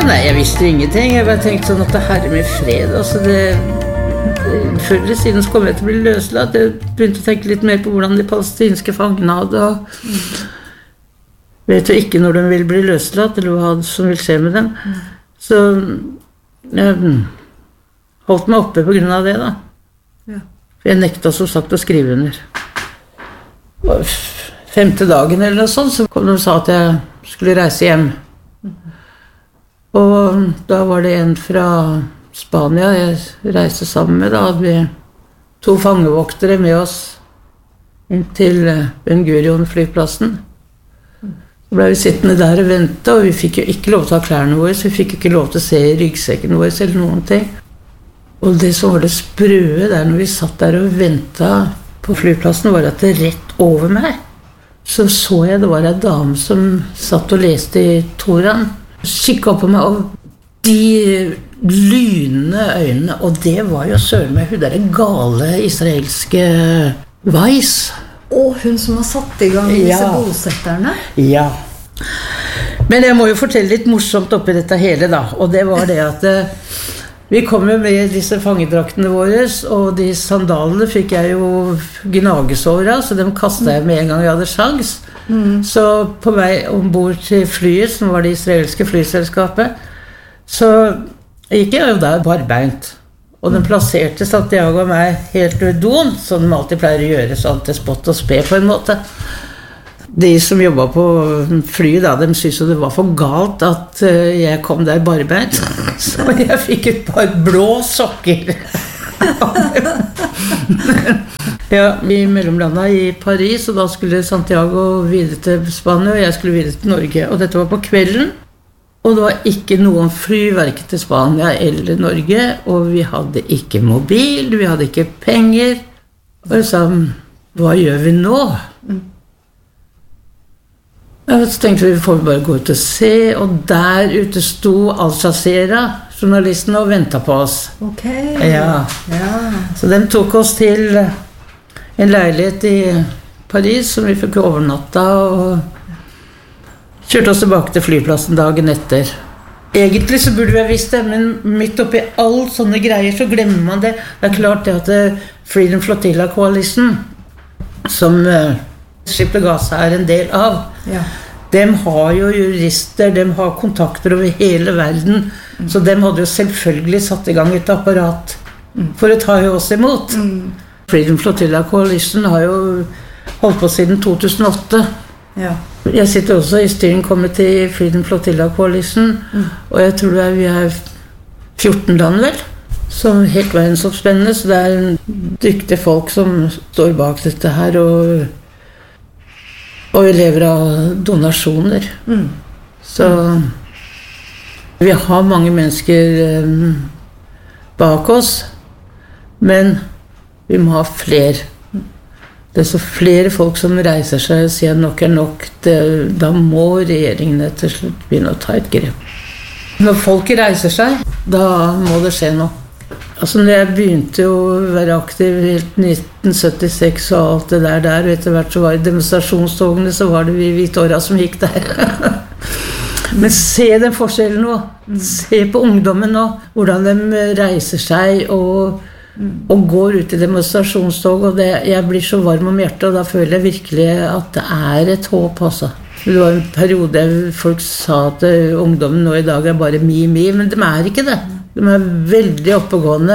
Nei, jeg visste jo ingenting. Jeg bare tenkte sånn at det herre med fred, altså før eller siden så kom jeg til å bli løslatt. Jeg begynte å tenke litt mer på hvordan de palestinske fangene hadde, og vet jo ikke når de vil bli løslatt, eller hva som vil skje med dem. Så jeg holdt meg oppe på grunn av det da. For jeg nekta som sagt å skrive under. Og 5. dagen eller noe sånt, så kom de og sa at jeg skulle reise hjem. Og da var det en fra Spania jeg reiste sammen med. Da hadde vi 2 fangevoktere med oss inn til Ben Gurion flyplassen. Så ble vi sittende der og vente, og vi fikk jo ikke lov til å ha klærne våre, så vi fikk ikke lov til å se ryggsekken våre eller noen ting. Og det som var det sprøe der når vi satt der og ventet på flyplassen, var at det rett over meg så jeg det var en dame som satt og leste i Toran. Kikket opp på meg, og de lynende øynene, og det var jo søren med hun der gale israelske Weiss. Og hun som har satt i gang disse bosetterne? Ja. Men jeg må jo fortelle litt morsomt oppi dette hele da, og det var det at vi kom jo med disse fangedraktene våre, og de sandalene fikk jeg jo gnagesår av, så dem kastet jeg med en gang jeg hadde sjans. Så på vei ombord til flyet, som var det israelske flyselskapet, så gikk jeg jo der barbeint. Og den plasserte Santiago og meg helt ved doen, som de alltid pleier å gjøre, sånn til spott og spe på en måte. De som jobbet på flyet da, de syntes jo det var for galt at jeg kom der barbeint. Så jeg fikk et par blå sokker. Ja, vi mellomlandet i Paris, og da skulle Santiago videre til Spania, og jeg skulle videre til Norge. Og dette var på kvelden, og det var ikke noen fly, hverken til Spania eller Norge, og vi hadde ikke mobil, vi hadde ikke penger. Og jeg sa, hva gjør vi nå? Så tenkte vi får bare gå ut og se, og der ute sto Al Jazeera, journalistene, og ventet på oss. Ok. Ja. Så de tok oss til en leilighet i Paris, som vi fikk overnatta, og kjørte oss tilbake til flyplassen dagen etter. Egentlig så burde vi ha visst det, men midt oppi alle sånne greier så glemmer man det. Det klart det at Freedom Flotilla Coalition, som Ship to Gaza en del av, de har jo jurister, de har kontakter over hele verden, så de hadde jo selvfølgelig satt i gang et apparat for å ta oss imot. Freedom Flotilla Coalition har jo holdt på siden 2008. Jeg sitter også i styring committee i Freedom Flotilla Coalition, og jeg tror vi 14 land vel, som helt verdensomspennende, så det dyktige folk som står bak dette her, og vi lever av donasjoner. Så vi har mange mennesker bak oss, men vi må ha flere. Det så flere folk som reiser seg og sier nok nok. Da må regjeringene til slutt begynne å ta et grep. Når folk reiser seg, da må det skje noe. Altså når jeg begynte å være aktiv helt 1976 og alt det der, og etter hvert så var det demonstrasjonstogene, så var det vi hvitåra som gikk der. Men se den forskjellen nå. Se på ungdommen nå, hvordan de reiser seg og går ut i demonstrasjonstog, og jeg blir så varm om hjertet, og da føler jeg virkelig at det et håp også. Det var en periode folk sa at ungdommen nå i dag bare mi, men de ikke det. De veldig oppegående.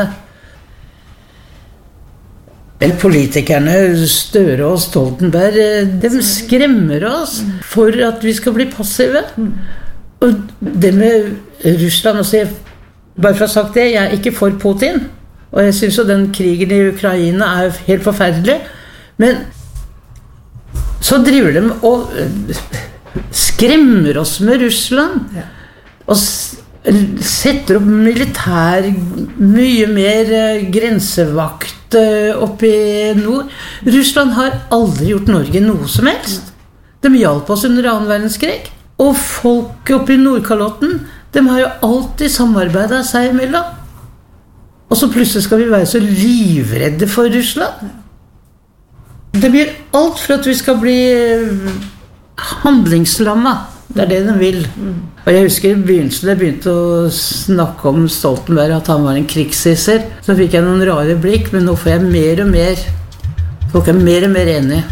Politikerne, Støre og Stoltenberg, de skremmer oss for at vi skal bli passive. Og det med Russland også, bare for å ha sagt det, jeg ikke for Putin, og jeg synes jo den krigen i Ukraina helt forferdelig, men så driver de og skremmer oss med Russland, og setter opp militær, mye mer grensevakt oppe i nord. Russland har aldri gjort Norge noe som helst. De hjalp oss under 2. verdenskrig, og folk oppe i Nordkalotten, de har jo alltid samarbeidet seg imellom. Og så plutselig skal vi være så livredde for Russland. De gjør alt for at vi skal bli handlingslammet. Det det de vil. Og jeg husker I begynnelsen jeg begynte å snakke om Stoltenberg, at han var en krigshisser. Så fikk jeg noen rare blikk, men nå får jeg mer og mer. Folk mer og mer enige.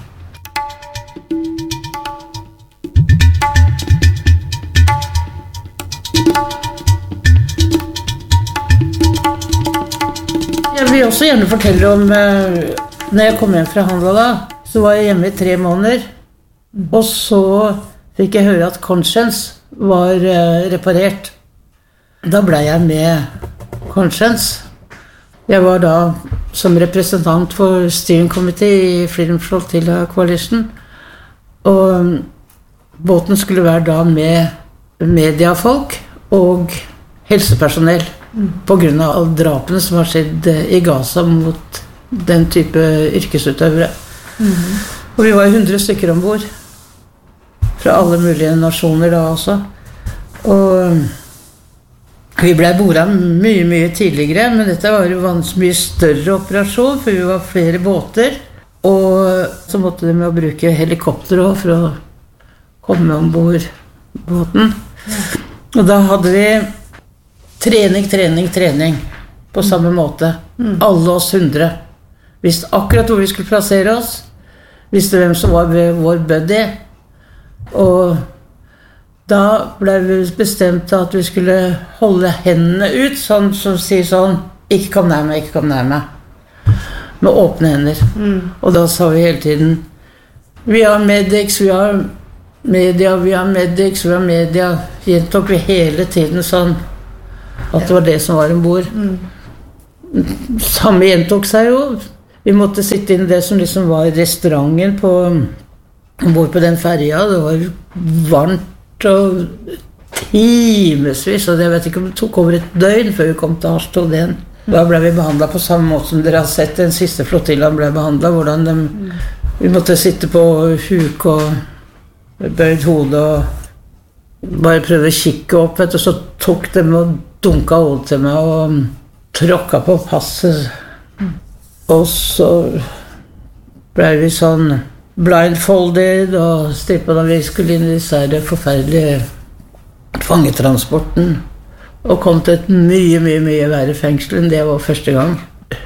Jeg vil også gjerne fortelle om når jeg kom hjem fra Handala, så var jeg hjemme I 3 måneder. Og så fikk jeg høre at Conscience var reparert. Da ble jeg med Conscience. Jeg var da som representant for Steering Committee I Freedom Flotilla Coalition. Og båten skulle være da med mediefolk og helsepersonell på grunn av alle drapene som har skjedd I Gaza mot den type yrkesutøvere. Og vi var 100 stykker ombord fra alle mulige nasjoner da også. Og vi ble bordet mye tidligere, men dette var jo en mye større operasjon, for vi var flere båter, og så måtte de med å bruke helikopter også for å komme ombord båten. Og da hadde vi trening på samme måte. Alle oss 100. Visste akkurat hvor vi skulle plassere oss, visste hvem som var vår buddy, og da ble vi bestemt at vi skulle holde hendene ut, sånn som sier sånn, ikke kom nær meg, med åpne hender. Og da sa vi hele tiden, vi har medics, vi har media, vi har medics, vi har media. Gjentok vi hele tiden sånn, at det var det som var ombord. Samme gjentok seg jo. Vi måtte sitte inn I det som liksom var restauranten ombord på den ferja. Det var varmt og timesvis, og jeg vet ikke om det tok over et døgn før vi kom til Harstad. Da ble vi behandlet på samme måte som dere har sett den siste flotillaen ble behandlet, hvordan vi måtte sitte på huk og bøyd hodet og bare prøve å kikke opp, vet du, så tok de og dunka hodet til meg og tråkka på passet. Og så ble vi sånn blindfolded og strippet da vi skulle inn I disse forferdelige fangetransporten og kom til et mye verre fengsel enn det var første gang.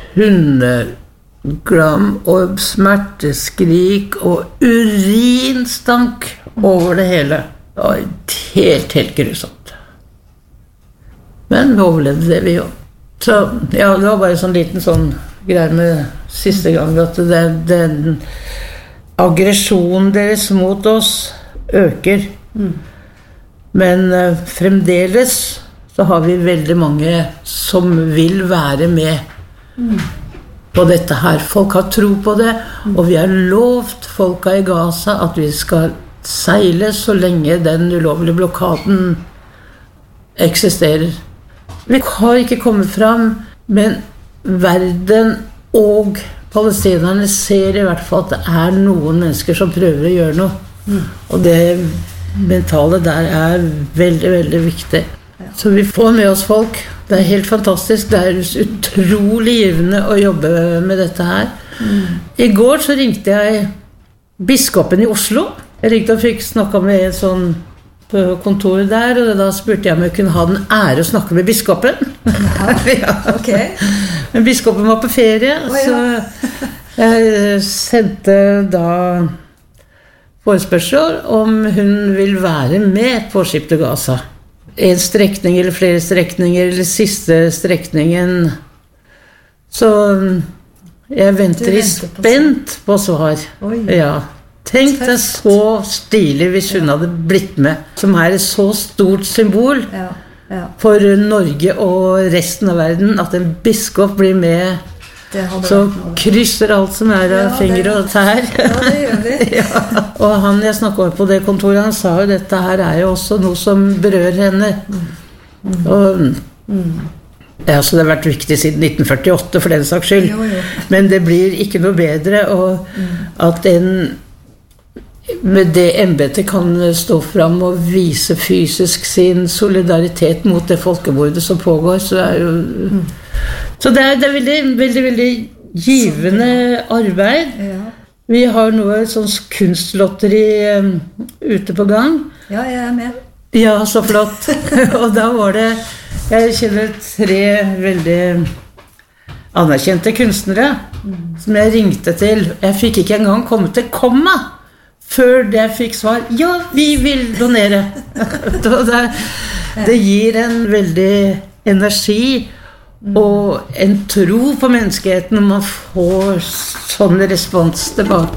Hundeglam og smerteskrik og urinstank over det hele. Det var helt grusomt. Men vi overlevde det vi jo. Så ja, det var bare sånn liten sånn greier med siste gang at den aggresjonen deres mot oss øker. Men fremdeles så har vi veldig mange som vil være med på dette her. Folk har tro på det, og vi har lovt folka I Gaza at vi skal seile så lenge den ulovlige blokaden eksisterer. Vi har ikke kommet fram, men verden og palestinerne ser I hvert fall at det noen mennesker som prøver å gjøre noe. Og det mentale der veldig viktig. Så vi får med oss folk. Det helt fantastisk. Det utrolig givende å jobbe med dette her. I går så ringte jeg biskopen I Oslo. Jeg ringte og fikk snakket med en sånn på kontoret der, og da spurte jeg om jeg kunne ha den ære å snakke med biskopen. Ja. Ok. Men biskopen var på ferie, så jeg sendte da forespørsel om hun vil være med på Skip til Gaza. En strekning eller flere strekninger, eller siste strekningen. Så jeg venter I spent på svar. Ja. Tenk deg så stilig hvis hun hadde blitt med, som et så stort symbol for Norge og resten av verden, at en biskop blir med, så krysser alt som av fingre og tær. Ja, det gjør vi. Ja. Og han jeg snakket på det kontoret, han sa jo dette her jo også noe som berører henne. Og ja, så det har vært viktig siden 1948 for den saks skyld. Jo. Men det blir ikke noe bedre, og at med det embetet kan stå frem og vise fysisk sin solidaritet mot det folkemordet som pågår, så jo så det veldig givende arbeid. Vi har noe sånn kunstlotteri ute på gang, Ja, jeg med. Ja, så flott. Og da var det, jeg kjenner 3 veldig anerkjente kunstnere som jeg ringte til. Jeg fikk ikke engang komme til komma før jeg fikk svar. Ja, vi vil donere. Det gir en veldig energi og en tro på menneskeheten når man får sånn respons tilbake.